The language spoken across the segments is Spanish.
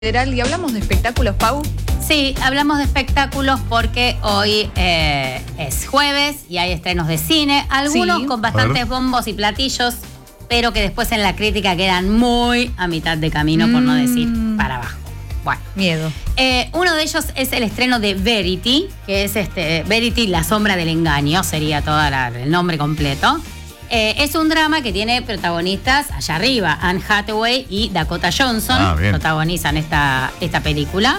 Y hablamos de espectáculos, Pau. Sí, hablamos de espectáculos porque hoy es jueves y hay estrenos de cine, algunos con bastantes bombos y platillos, pero que después en la crítica quedan muy a mitad de camino, por no decir para abajo. Bueno, miedo. Uno de ellos es el estreno de Verity, que es Verity, la sombra del engaño, sería todo el nombre completo. Es un drama que tiene protagonistas allá arriba. Anne Hathaway y Dakota Johnson protagonizan esta película.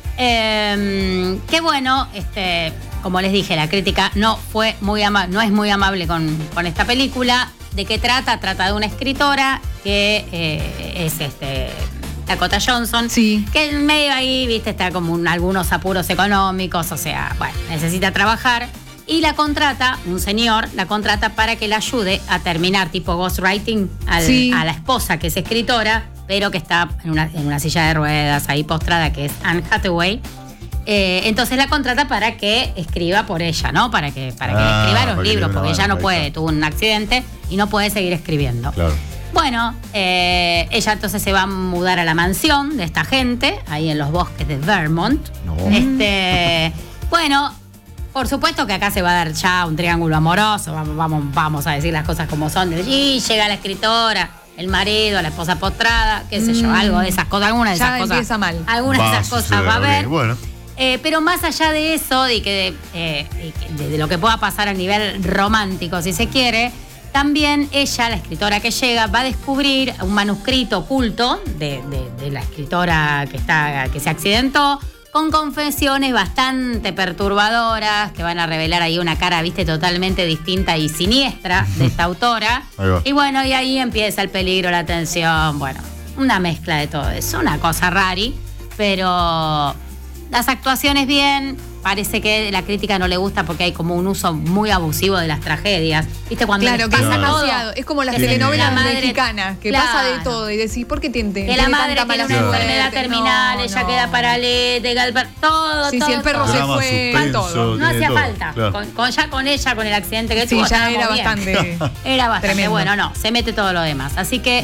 Que bueno, como les dije, la crítica no es muy amable con esta película. ¿De qué trata? Trata de una escritora que es Dakota Johnson, sí, que en medio ahí, viste, está como algunos apuros económicos, o sea, bueno, necesita trabajar. Y un señor la contrata para que la ayude a terminar, tipo ghostwriting, a la esposa que es escritora, pero que está en una silla de ruedas ahí postrada, que es Anne Hathaway. Entonces la contrata para que escriba por ella, ¿no? Para que escriba los libros, porque ella no puede, tuvo un accidente y no puede seguir escribiendo. Claro. Bueno, ella entonces se va a mudar a la mansión de esta gente, ahí en los bosques de Vermont. No. Bueno, por supuesto que acá se va a dar ya un triángulo amoroso, vamos a decir las cosas como son. Y llega la escritora, el marido, la esposa postrada, qué sé yo, algo de esas cosas, alguna de esas cosas. Ya empieza mal. Algunas de esas cosas va a haber. Bueno. Pero más allá de eso, de lo que pueda pasar a nivel romántico, si se quiere, también ella, la escritora que llega, va a descubrir un manuscrito oculto de la escritora que se accidentó, con confesiones bastante perturbadoras que van a revelar ahí una cara, viste, totalmente distinta y siniestra de esta autora. Y bueno, y ahí empieza el peligro, la tensión, bueno, una mezcla de todo eso, una cosa rari, pero las actuaciones bien. Parece que la crítica no le gusta porque hay como un uso muy abusivo de las tragedias. ¿Viste? Cuando claro, que pasa es todo. Es como las telenovelas mexicanas, que pasa de todo y decís, ¿por qué tiene que la madre tiene una enfermedad terminal, ella queda paralítica, todo. Sí, todo, si el perro todo. se fue, todo. No hacía todo, falta. Claro. Ya con ella, con el accidente que tuvo, ya era bastante. Era bastante. Tremendo. Bueno, no, se mete todo lo demás. Así que,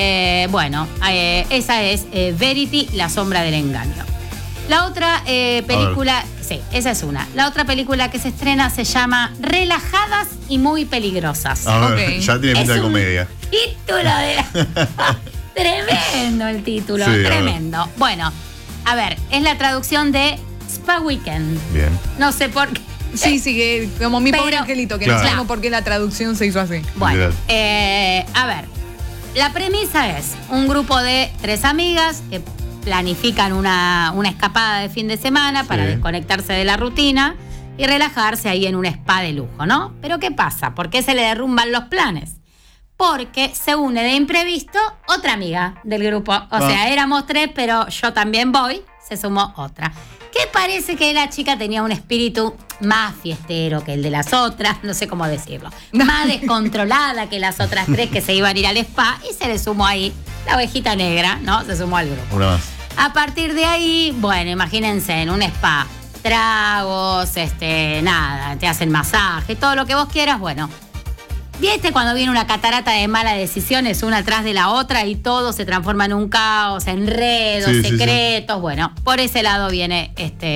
esa es Verity, la sombra del engaño. La otra película, sí, esa es una. La otra película que se estrena se llama Relajadas y muy peligrosas. A ver, ya tiene pinta de comedia. Título tremendo el título, sí, tremendo. Bueno, a ver, es la traducción de Spa Weekend. Bien. No sé por qué. Sí, que como mi pobre angelito, que no sabemos por qué la traducción se hizo así. Bueno, a ver, la premisa es un grupo de 3 amigas que planifican una escapada de fin de semana para desconectarse de la rutina y relajarse ahí en un spa de lujo, ¿no? Pero ¿qué pasa? ¿Por qué se le derrumban los planes? Porque se une de imprevisto otra amiga del grupo. O sea, éramos 3, pero yo también voy, se sumó otra. Que parece que la chica tenía un espíritu más fiestero que el de las otras, no sé cómo decirlo. Más descontrolada que las otras 3 que se iban a ir al spa, y se le sumó ahí la ovejita negra, ¿no? Se sumó al grupo. Una más. A partir de ahí, bueno, imagínense, en un spa, tragos, nada, te hacen masaje, todo lo que vos quieras, bueno. ¿Viste cuando viene una catarata de malas decisiones una tras de la otra y todo se transforma en un caos, enredos, secretos? Sí. Bueno, por ese lado viene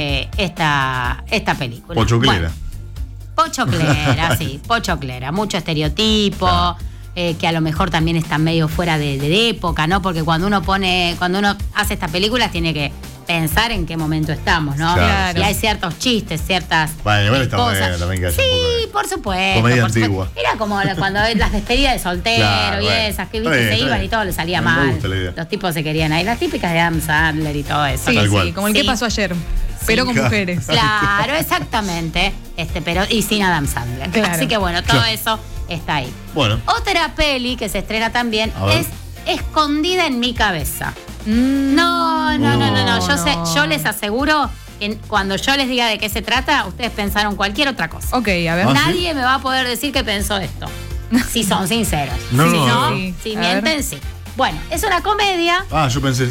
esta película. Pochoclera. Bueno, pochoclera, sí, pochoclera. Mucho estereotipo. Claro. Que a lo mejor también están medio fuera de época, ¿no? Porque cuando uno hace estas películas tiene que pensar en qué momento estamos, ¿no? Claro. Y hay ciertos chistes, ciertas igual está cosas. También que sí, por supuesto. Comedia antigua. Era como cuando las despedidas de soltero y esas, que viste, se iban y todo le salía mal. Los tipos se querían ir. Las típicas de Adam Sandler y todo eso. Sí, como el que pasó ayer. Pero con mujeres. Claro, exactamente. Y sin Adam Sandler. Claro. Así que bueno, todo eso está ahí. Bueno. Otra peli que se estrena también es Escondida en mi cabeza. No. Yo les aseguro que cuando yo les diga de qué se trata, ustedes pensaron cualquier otra cosa. Ok, a ver. Nadie me va a poder decir que pensó esto. Si son sinceros. Si mienten, sí. Bueno, es una comedia. Yo pensé.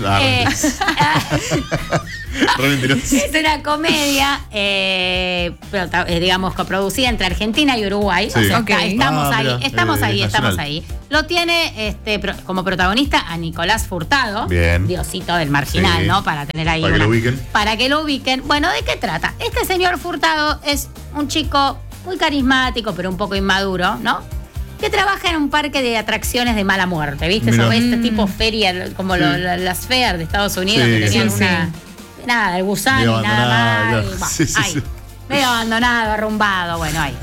Re mentiroso. Es una comedia, digamos, coproducida entre Argentina y Uruguay. Sí. O sea, Okay. estamos nacional. ahí. Lo tiene como protagonista a Nicolás Furtado, Bien. Diosito del Marginal, Sí. ¿no? Para tener ahí Para que lo ubiquen. Para que lo ubiquen. Bueno, ¿de qué trata? Este señor Furtado es un chico muy carismático, pero un poco inmaduro, ¿no? Que trabaja en un parque de atracciones de mala muerte, ¿viste? Mirá. Este tipo feria, como Sí. las ferias de Estados Unidos, Sí, que tenían sí, una... Nada, el gusano Medio y nada abandonado, más. claro. Y, bueno, Sí, sí, ahí. sí. Medio abandonado, arrumbado, bueno, ahí.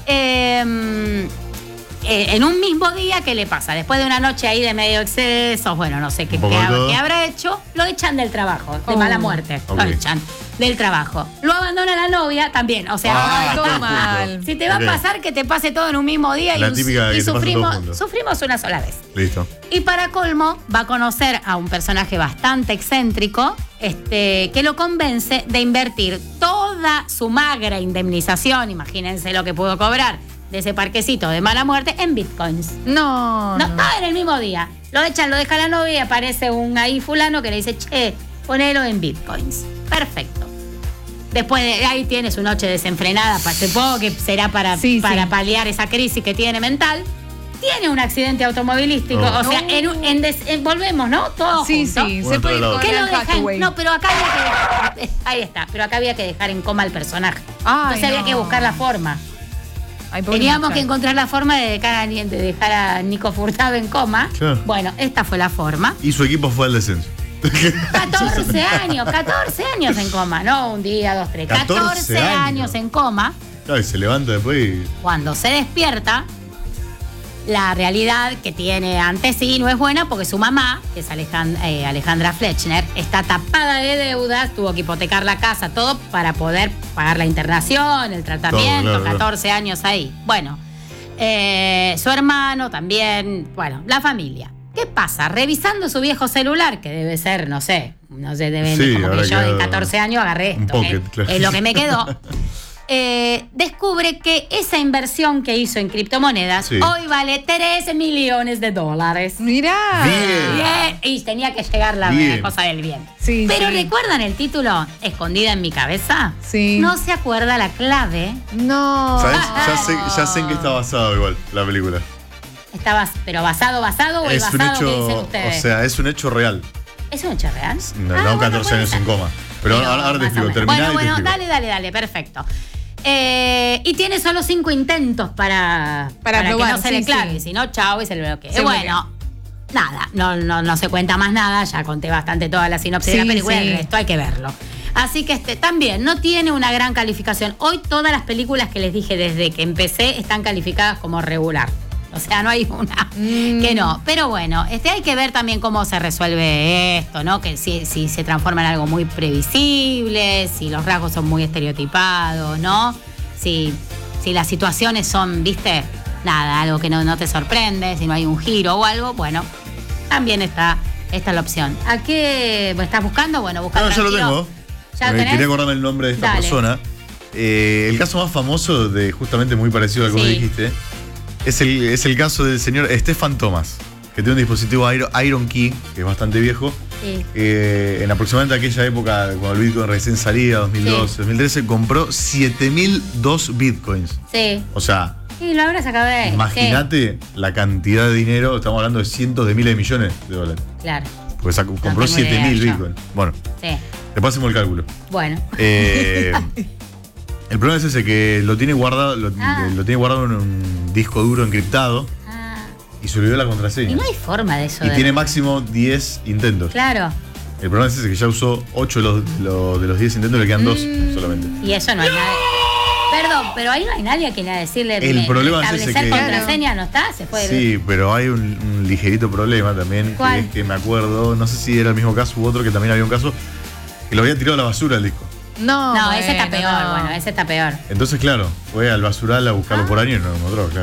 En un mismo día, ¿qué le pasa? Después de una noche ahí de medio excesos, bueno, no sé qué, Un poco de todo. qué habrá hecho, lo echan del trabajo, de Oh. mala muerte. Ok. Lo echan del trabajo. Lo abandona la novia también, o sea, todo qué mal. punto. si te va Ok. a pasar que te pase todo en un mismo día La típica que te pasa todo junto. sufrimos una sola vez. Listo. Y para colmo, va a conocer a un personaje bastante excéntrico, que lo convence de invertir toda su magra indemnización, imagínense lo que pudo cobrar de ese parquecito de mala muerte, en bitcoins. No. No, todo en el mismo día. Lo echan, lo deja la novia y aparece un ahí fulano que le dice, che, ponelo en bitcoins. Perfecto. Después de ahí tiene su noche desenfrenada, supongo que será para Sí. paliar esa crisis que tiene mental. Tiene un accidente automovilístico, Oh. o sea, volvemos, ¿no? Todos Sí, juntos. sí. Uno Se puede tras ir la con otra. ¿Qué lo Anne dejan? Hathaway. No, pero acá había que... Ahí está, pero acá había que dejar en coma al personaje. Ay, Entonces había no. que buscar la forma. Ay, pobre Teníamos que muchacho. encontrar la forma de dejar a Nico Furtado en coma. Claro. Bueno, esta fue la forma. Y su equipo fue al descenso. 14 años en coma, no un día, 2, 3. 14 años en coma. Claro, y se levanta después y. Cuando se despierta, la realidad que tiene ante sí no es buena porque su mamá, que es Alejandra Fletchner, está tapada de deudas, tuvo que hipotecar la casa, todo para poder pagar la internación, el tratamiento, Todo, claro, 14 años ahí. Bueno, su hermano también, bueno, la familia. ¿Qué pasa? Revisando su viejo celular, que debe ser, no sé, debe Sí, como que habrá yo de quedado 14 años agarré un esto, pocket, claro. es lo que me quedó. Descubre que esa inversión que hizo en criptomonedas Sí. hoy vale $13 millones. Mirá. Bien. Y tenía que llegar la Bien. cosa del bien. Sí, Pero sí. ¿recuerdan el título? Escondida en mi cabeza. Sí. No se acuerda la clave. No. ¿Sabes? Ya sé en qué está basado igual la película. Pero basado o el Es un basado que dicen hecho. ustedes. O sea, es un hecho real. ¿Es un hecho real? No, Ah, no bueno, 14 puede años ser. en coma. Pero ahora te más o explico. menos. Terminá y te Bueno, explico. dale, perfecto. Y tiene solo 5 intentos para que probar, no se sí, le clave, sí. si no, chao y se le bloquea. Se Bueno, nada, no se cuenta más nada, ya conté bastante toda la sinopsis de Sí, la película, sí. el resto hay que verlo. Así que también no tiene una gran calificación. Hoy todas las películas que les dije desde que empecé están calificadas como regular. O sea, no hay una que no. Pero bueno, hay que ver también cómo se resuelve esto, ¿no? Que si se transforma en algo muy previsible, si los rasgos son muy estereotipados, ¿no? Si las situaciones son, ¿viste? Nada, algo que no te sorprende, si no hay un giro o algo, bueno, también esta es la opción. ¿A qué estás buscando? Bueno, busca No, ya lo tranquilo. tengo. ¿Ya lo tenés? Quería acordarme el nombre de esta Dale. persona. El caso más famoso, justamente muy parecido al que vos Sí. dijiste, es el caso del señor Stefan Thomas, que tiene un dispositivo Iron Key, que es bastante viejo. Sí. En aproximadamente aquella época, cuando el Bitcoin recién salía, 2012, Sí. 2013, compró 7.002 Bitcoins. Sí. O sea, Sí, lo habrás acabado de... imagínate la cantidad de dinero, estamos hablando de cientos de miles de millones de dólares. Sí, claro, Porque compró tengo idea 7.000 yo. Bitcoin. Bueno, sí. después hacemos el cálculo. Bueno. El problema es ese, que lo tiene guardado, lo tiene guardado en un disco duro encriptado Ah, y se olvidó la contraseña. y no hay forma de eso. Y tiene máximo 10 intentos. Claro. El problema es ese, que ya usó 8 de los 10 intentos, le quedan 2 solamente. Y eso no hay nadie. Perdón, pero ahí no hay nadie a quien decirle El problema es ese establecer que- contraseña, ¿no está? Se puede ver. Sí, pero hay un ligerito problema también, ¿Cuál? que es que me acuerdo, no sé si era el mismo caso u otro, que también había un caso, que lo había tirado a la basura el disco. No, No, ese está bueno, peor, no. bueno, ese está peor. Entonces, claro, fue al basural a buscarlo por año y no lo encontró, claro.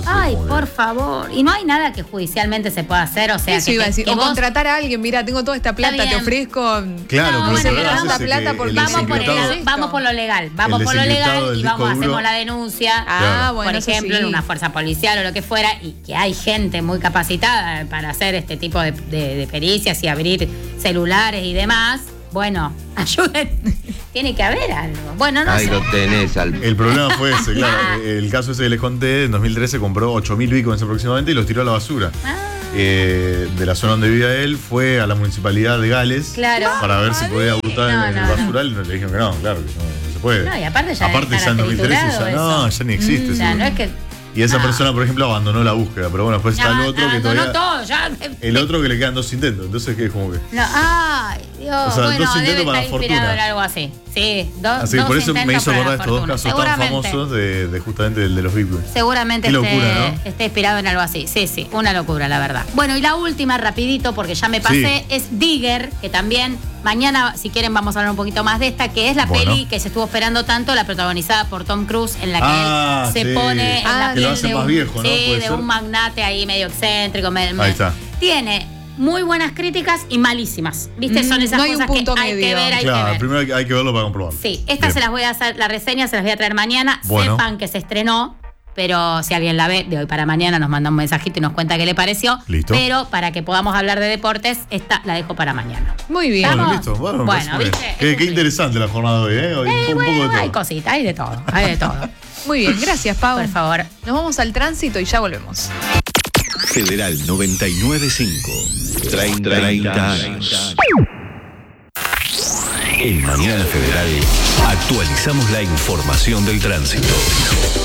Ay, por favor. Y no hay nada que judicialmente se pueda hacer, o sea, eso iba a decir. O contratar a alguien, mira, tengo toda esta plata, te ofrezco. Claro, no, bueno, pero tanta plata porque vamos por lo legal. Vamos por lo legal y hacemos la denuncia. Bueno, por ejemplo, en una fuerza policial o lo que fuera, y que hay gente muy capacitada para hacer este tipo de pericias y abrir celulares y demás. Bueno, ayuden. Tiene que haber algo. Bueno, no ahí sé. lo tenés El problema fue ese, claro. El caso ese que les conté, en 2013 compró 8.000 bitcoins aproximadamente y los tiró a la basura. De la zona donde vivía él, fue a la municipalidad de Gales para ver si podía hurtar en el basural y le dijeron que no, claro, que no se puede. No, y aparte ya en 2013 ya ni existe. Ya no es que. Y esa persona, por ejemplo, abandonó la búsqueda. Pero bueno, después está el otro que todavía. Todo, ya. El otro que le quedan 2 intentos. Entonces, ¿qué es como que? No, ay, Dios. O sea, bueno, 2 intentos para estar inspirado en algo así. Sí, así que por eso me hizo acordar estos 2 casos tan famosos de justamente el de los bitcoins. Seguramente qué locura, ¿no? esté inspirado en algo así. Sí, una locura, la verdad. Bueno, y la última, rapidito, porque ya me pasé, es Digger, que también mañana, si quieren, vamos a hablar un poquito más de esta, que es la peli que se estuvo esperando tanto, la protagonizada por Tom Cruise, en la que él se pone en la piel de un magnate ahí medio excéntrico. Ahí está. Tiene muy buenas críticas y malísimas. ¿Viste? Son esas cosas que hay que ver, hay que ver. Primero hay que verlo para comprobarlo. Sí, se las voy a hacer, la reseña se las voy a traer mañana. Bueno. Sepan que se estrenó, pero si alguien la ve de hoy para mañana nos manda un mensajito y nos cuenta qué le pareció. Listo. Pero para que podamos hablar de deportes, esta la dejo para mañana. Muy bien. Bueno, listo. Bueno, ¿viste? Qué interesante la jornada de hoy, ¿eh? Un poco de todo. Hay cositas, hay de todo, hay de todo. Muy bien, gracias, Pau. Por favor. Nos vamos al tránsito y ya volvemos. Federal 99.5. 30 años. En Mañana Federal actualizamos la información del tránsito.